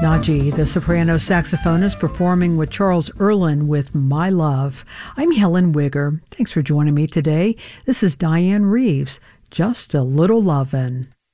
Naji, the soprano saxophonist, performing with Charles Earland with My Love. I'm Helen Wigger. Thanks for joining me today. This is Diane Reeves, Just a Little Lovin'.